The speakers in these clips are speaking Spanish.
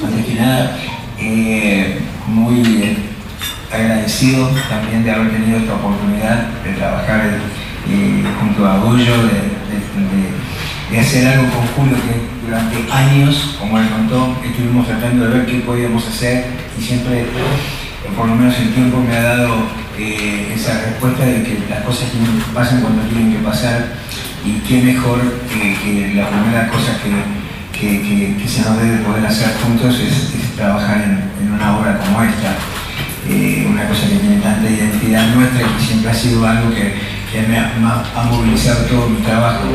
Antes que nada, muy agradecido también de haber tenido esta oportunidad de trabajar junto a Goyo, de hacer algo con Julio, que durante años, como él contó, estuvimos tratando de ver qué podíamos hacer, y siempre, por lo menos el tiempo me ha dado esa respuesta de que las cosas pasan cuando tienen que pasar, y qué mejor que la primera cosa que se nos debe poder hacer juntos es trabajar en una obra como esta, una cosa que tiene tanta identidad nuestra y que siempre ha sido algo que me ha movilizado todo mi trabajo.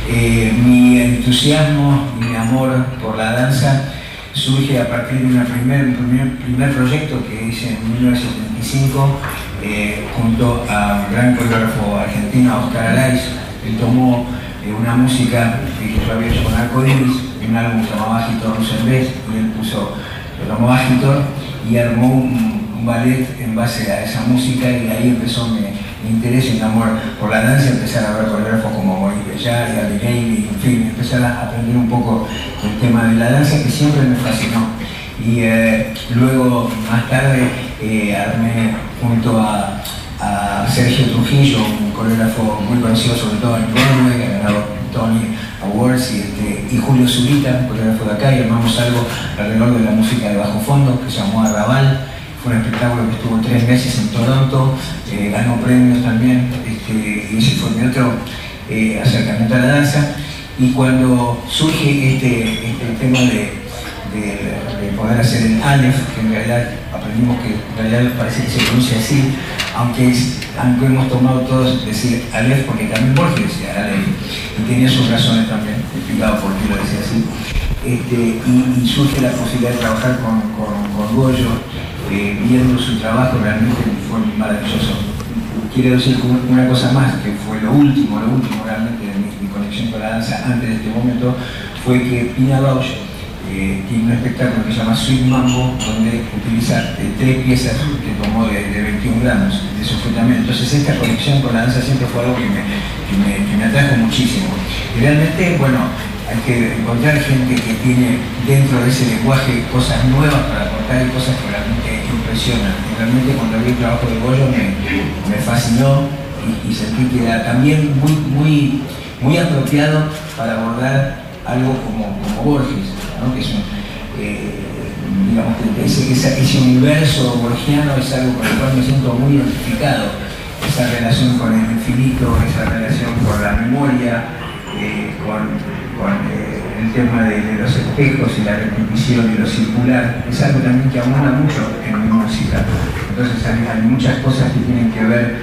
Mi entusiasmo y mi amor por la danza surge a partir de un primer proyecto que hice en 1975 junto a un gran coreógrafo argentino, Oscar Alaiz. Él tomó una música que yo había hecho con Arcoiris, un álbum que se llamaba Agitor Rosenbest, y él lo llamó Agitor y armó un ballet en base a esa música, y ahí empezó mi interés y mi amor por la danza, empezar a ver coreógrafos como Maurice Béjart y Ali Gailey, en fin, empezar a aprender un poco el tema de la danza, que siempre me fascinó. Y luego, más tarde, armé junto a Sergio Trujillo, un coreógrafo muy conocido sobre todo en Broadway, ha ganado Tony Awards, y Julio Zurita, coreógrafo de acá, y armamos algo alrededor de la música de bajo fondo que se llamó Arrabal. Fue un espectáculo que estuvo 3 meses en Toronto, ganó premios también, y ese fue mi otro acercamiento a la danza. Y cuando surge este tema de poder hacer el Aleph, que en realidad aprendimos que en realidad parece que se pronuncia así, aunque hemos tomado todos decir Aleph, porque también Borges decía Aleph, y tenía sus razones también, explicado por qué lo decía así. Y surge la posibilidad de trabajar con Goyo, viendo su trabajo, realmente fue maravilloso. Quiero decir una cosa más, que fue lo último realmente de mi conexión con la danza antes de este momento, fue que Pina Bausch tiene un espectáculo que se llama Sweet Mambo, donde utiliza 3 piezas que tomó de 21 gramos de sujetamiento. Entonces esta conexión con la danza siempre fue algo que me atrajo muchísimo. Y realmente, bueno, hay que encontrar gente que tiene dentro de ese lenguaje cosas nuevas para aportar y cosas que realmente impresionan. Y realmente cuando vi el trabajo de Goyo me fascinó, y sentí que era también muy apropiado para abordar algo como Borges, ¿no? Que es digamos que ese universo borgiano es algo con el cual me siento muy identificado. Esa relación con el infinito, esa relación con la memoria, con el tema de los espejos y la repetición y lo circular, es algo también que abunda mucho en mi música. Entonces hay muchas cosas que tienen que ver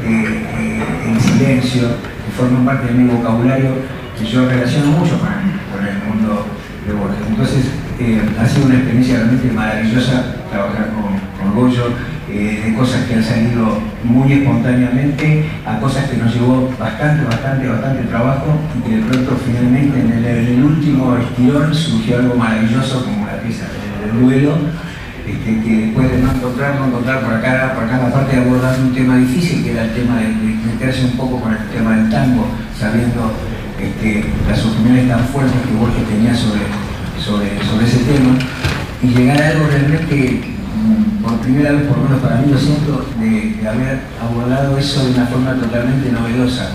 en silencio, que forman parte de mi vocabulario, que yo relaciono mucho con el mundo de Borges. Entonces ha sido una experiencia realmente maravillosa trabajar con Goyo, de cosas que han salido muy espontáneamente a cosas que nos llevó bastante trabajo, y que de pronto finalmente en el último estirón surgió algo maravilloso como la pieza del duelo, que después de no encontrar por acá aparte de abordar un tema difícil, que era el tema de meterse un poco con el tema del tango, sabiendo las opiniones tan fuertes que Borges tenía sobre ese tema, y llegar a algo realmente, por primera vez, por lo menos para mí lo siento, de haber abordado eso de una forma totalmente novedosa.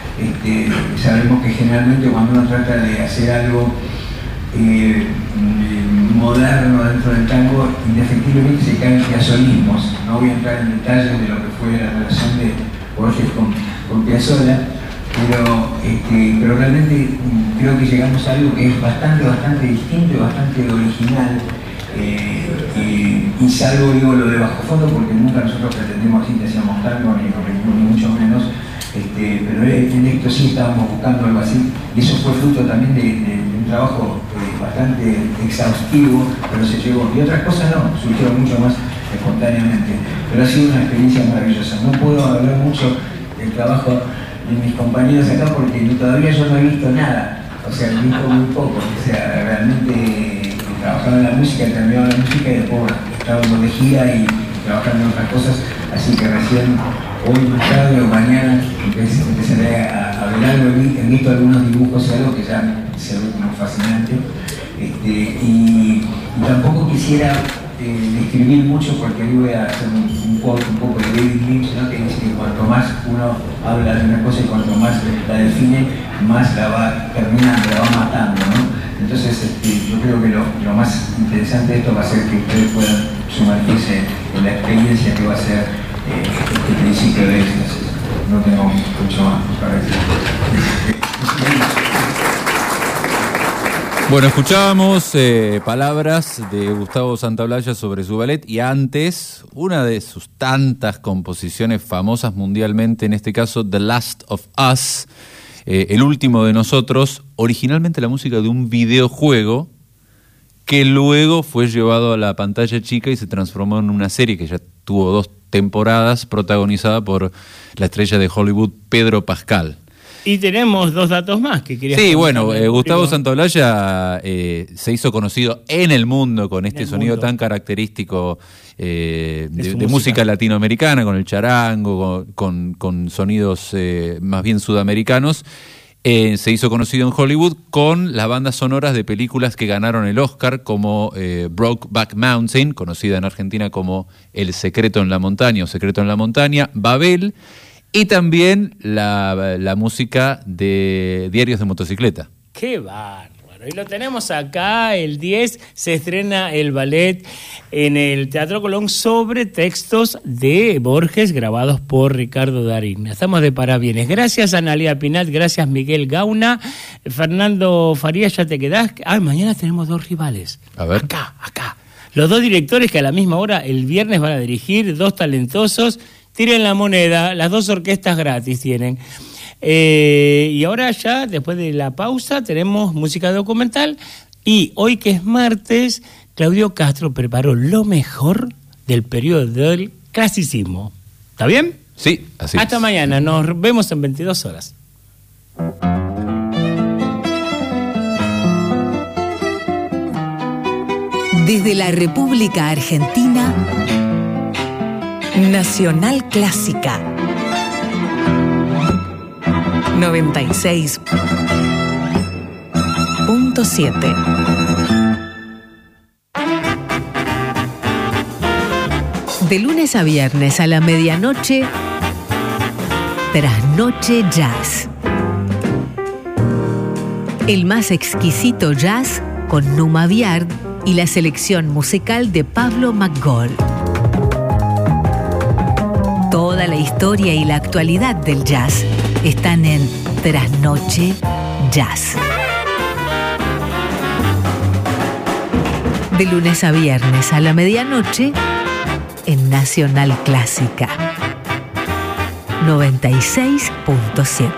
Sabemos que generalmente cuando uno trata de hacer algo moderno dentro del tango, indefectiblemente se caen piazzolismos. No voy a entrar en detalles de lo que fue la relación de Borges con Piazzolla, pero realmente creo que llegamos a algo que es bastante distinto y bastante original, y salvo, digo, lo de bajo fondo, porque nunca nosotros pretendimos así que hacíamos tango, ni mucho menos, pero en esto sí estábamos buscando algo así, y eso fue fruto también de un trabajo bastante exhaustivo, pero se llegó, y otras cosas no, surgieron mucho más espontáneamente, pero ha sido una experiencia maravillosa. No puedo hablar mucho del trabajo de mis compañeros acá porque todavía yo no he visto nada, o sea, he visto muy poco, o sea, realmente trabajaba en la música, he terminado la música y después estaba de gira y trabajando en otras cosas, así que recién hoy, más tarde o mañana empezaré a ver algo. He visto algunos dibujos y algo que ya se ve como fascinante, y Y tampoco quisiera describir mucho, porque ahí voy a hacer un poco de David Lynch, ¿no? Que dice que cuanto más uno habla de una cosa y cuanto más la define, más la va terminando, la va matando, ¿no? Entonces yo creo que lo más interesante de esto va a ser que ustedes puedan sumergirse en la experiencia que va a ser este principio de éxtasis. No tengo mucho más para decir. Bueno, escuchábamos palabras de Gustavo Santaolalla sobre su ballet, y antes una de sus tantas composiciones famosas mundialmente, en este caso The Last of Us, El último de nosotros, originalmente la música de un videojuego que luego fue llevado a la pantalla chica y se transformó en una serie que ya tuvo 2 temporadas, protagonizada por la estrella de Hollywood Pedro Pascal. Y tenemos 2 datos más que querías Sí, bueno, Gustavo Santaolalla se hizo conocido en el mundo con este sonido tan característico de música latinoamericana, con el charango, con sonidos más bien sudamericanos. Se hizo conocido en Hollywood con las bandas sonoras de películas que ganaron el Oscar, como Brokeback Mountain, conocida en Argentina como El secreto en la montaña o Secreto en la montaña, Babel, y también la música de Diarios de motocicleta. ¡Qué bárbaro! Y lo tenemos acá, el 10 se estrena el ballet en el Teatro Colón sobre textos de Borges grabados por Ricardo Darín. Estamos de parabienes. Gracias Analia Pinat, gracias Miguel Gauna. Fernando Farías, ya te quedás. Mañana tenemos 2 rivales. A ver. Acá. Los 2 directores que a la misma hora el viernes van a dirigir, 2 talentosos. Tiren la moneda, las 2 orquestas gratis tienen. Y ahora ya, después de la pausa, tenemos música documental. Y hoy, que es martes, Claudio Castro preparó lo mejor del periodo del clasicismo. ¿Está bien? Sí, así Hasta es. mañana, nos vemos en 22 horas. Desde la República Argentina, Nacional Clásica 96.7. De lunes a viernes a la medianoche, Trasnoche Jazz. El más exquisito jazz con Numa Viard y la selección musical de Pablo McGoll. Toda la historia y la actualidad del jazz están en Trasnoche Jazz. De lunes a viernes a la medianoche en Nacional Clásica 96.7.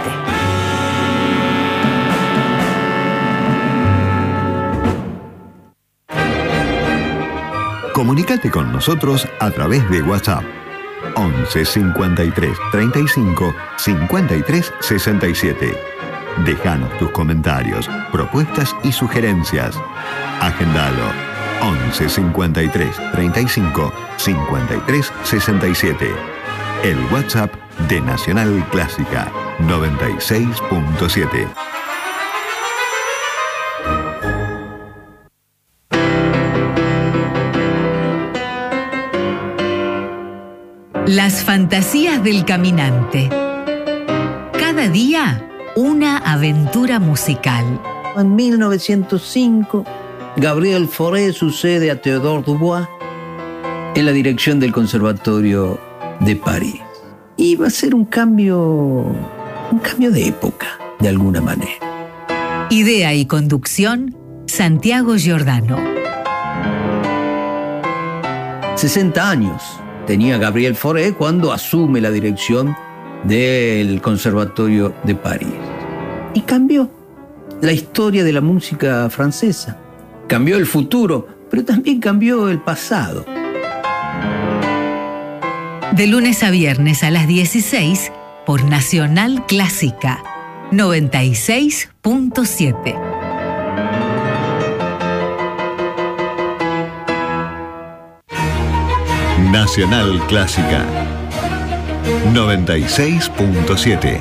Comunícate con nosotros a través de WhatsApp 11 53 35 53 67. Déjanos tus comentarios, propuestas y sugerencias. Agendalo 11 53 35 53 67. El WhatsApp de Nacional Clásica 96.7. Las fantasías del caminante. Cada día, una aventura musical. En 1905, Gabriel Fauré sucede a Théodore Dubois en la dirección del Conservatorio de París. Y va a ser un cambio de época, de alguna manera. Idea y conducción, Santiago Giordano. 60 años tenía Gabriel Fauré cuando asume la dirección del Conservatorio de París. Y cambió la historia de la música francesa. Cambió el futuro, pero también cambió el pasado. De lunes a viernes a las 16 por Nacional Clásica 96.7. Nacional Clásica 96.7.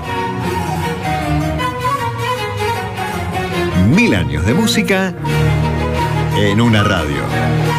1000 años de música en una radio.